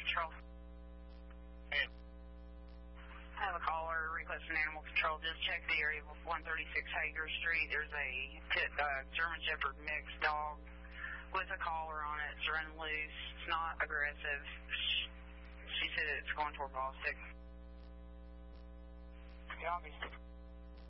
Control. Hey. I have a caller requesting animal control. Just check the area of 136 Hager Street. There's a German Shepherd mixed dog with a collar on it. It's running loose. It's not aggressive. She said it's going toward Bostic. Copy.